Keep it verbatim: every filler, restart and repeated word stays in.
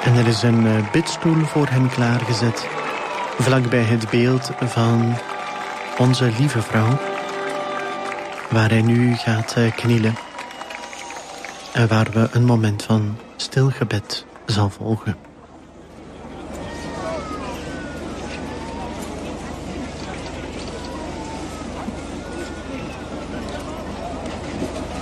En er is een bidstoel voor hem klaargezet, vlakbij het beeld van onze lieve vrouw, waar hij nu gaat knielen en waar we een moment van stil gebed zal volgen.